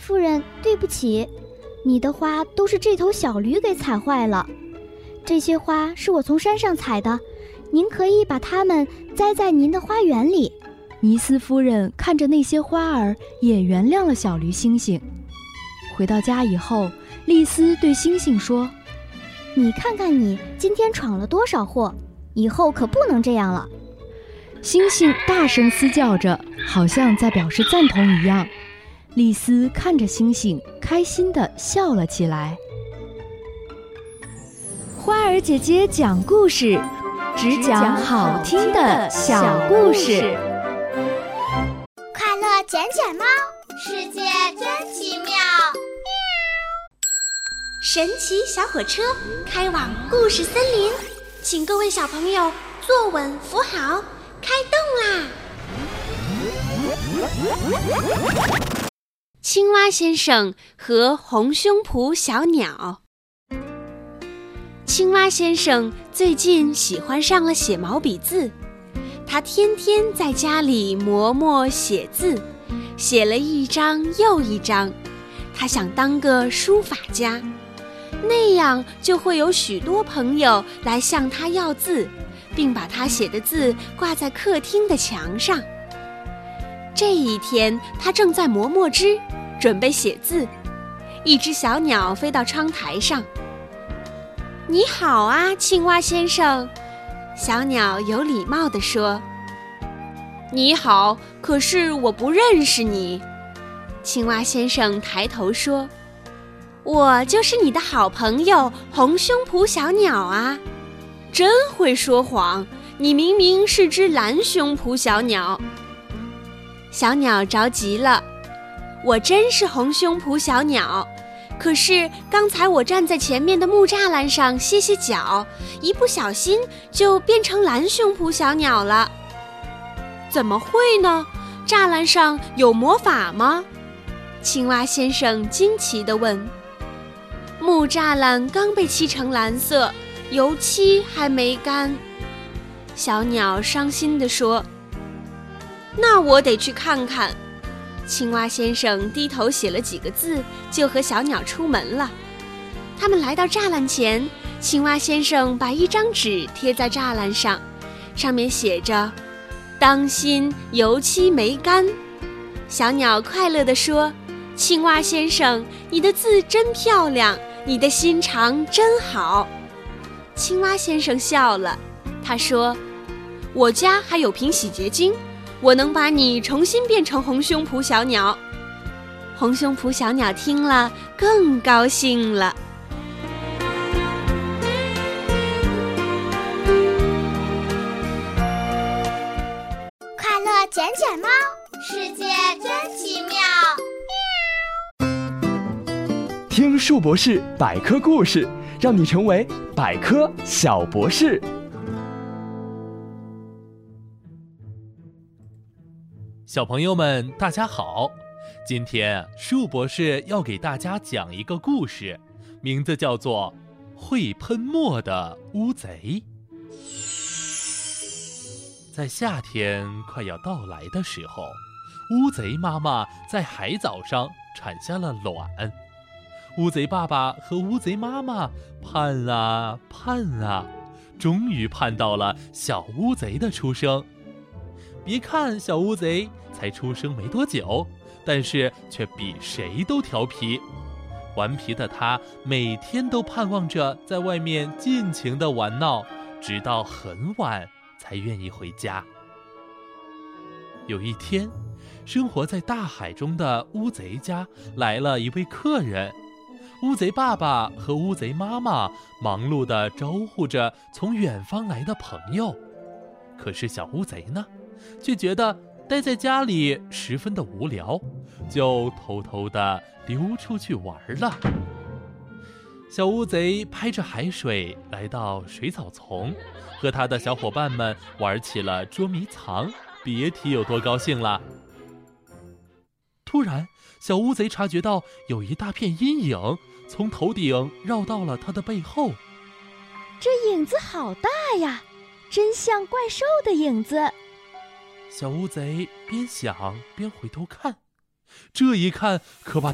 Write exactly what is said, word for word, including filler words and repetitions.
夫人，对不起，你的花都是这头小驴给踩坏了。这些花是我从山上采的，您可以把它们栽在您的花园里。 尼斯夫人看着那些花儿，也原谅了小驴星星。回到家以后，丽丝对星星说： 你看看你今天闯了多少祸，以后可不能这样了。 星星大声嘶叫着，好像在表示赞同一样。丽丝看着星星，开心地笑了起来。花儿姐姐讲故事，只讲好听的小故事。 快乐捡捡猫，世界真奇妙。神奇小火车开往故事森林，请各位小朋友坐稳扶好，开动啦！青蛙先生和红胸脯小鸟。青蛙先生最近喜欢上了写毛笔字，他天天在家里磨墨写字，写了一张又一张。他想当个书法家，那样就会有许多朋友来向他要字，并把他写的字挂在客厅的墙上。这一天，他正在磨墨汁，准备写字。一只小鸟飞到窗台上。你好啊，青蛙先生，小鸟有礼貌地说。你好，可是我不认识你。青蛙先生抬头说，我就是你的好朋友红胸脯小鸟啊。真会说谎，你明明是只蓝胸脯小鸟。小鸟着急了，我真是红胸脯小鸟，可是刚才我站在前面的木栅栏上歇歇脚，一不小心就变成蓝胸脯小鸟了。怎么会呢？栅栏上有魔法吗？青蛙先生惊奇地问。木栅栏刚被漆成蓝色，油漆还没干。小鸟伤心地说。那我得去看看。青蛙先生低头写了几个字，就和小鸟出门了。他们来到栅栏前，青蛙先生把一张纸贴在栅栏上，上面写着当心油漆没干。小鸟快乐地说，青蛙先生，你的字真漂亮，你的心肠真好。青蛙先生笑了，他说，我家还有瓶洗洁精，我能把你重新变成红胸脯小鸟。红胸脯小鸟听了更高兴了。快乐捡捡猫，世界真奇妙。 听树博士百科故事，让你成为百科小博士。 小朋友们大家好，今天树博士要给大家讲一个故事，名字叫做会喷墨的乌贼。在夏天快要到来的时候，乌贼妈妈在海藻上产下了卵。乌贼爸爸和乌贼妈妈盼啊盼啊，终于盼到了小乌贼的出生。别看小乌贼才出生没多久，但是却比谁都调皮。顽皮的他每天都盼望着在外面尽情地玩闹，直到很晚才愿意回家。有一天，生活在大海中的乌贼家来了一位客人。乌贼爸爸和乌贼妈妈忙碌地招呼着从远方来的朋友，可是小乌贼呢，却觉得待在家里十分的无聊，就偷偷地溜出去玩了。小乌贼拍着海水来到水草丛，和他的小伙伴们玩起了捉迷藏，别提有多高兴了。突然，小乌贼察觉到有一大片阴影从头顶绕到了他的背后。 这影子好大呀，真像怪兽的影子。 小乌贼边想边回头看，这一看可把